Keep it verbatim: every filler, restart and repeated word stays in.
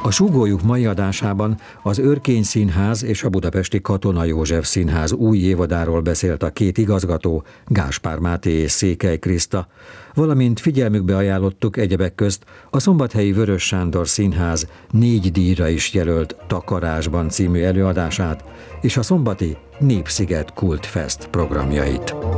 A Súgólyuk mai adásában az Örkény Színház és a budapesti Katona József Színház új évadáról beszélt a két igazgató, Gáspár Máté és Székely Kriszta, valamint figyelmükbe ajánlottuk egyebek közt a szombathelyi Vörös Sándor Színház négy díjra is jelölt Takarásban című előadását és a szombati Népsziget Kultfest programjait.